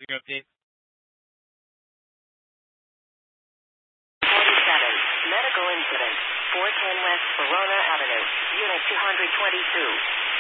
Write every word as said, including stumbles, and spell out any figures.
Traffic update. forty-seven. Medical incident. four ten West Verona Avenue. Unit two hundred twenty-two.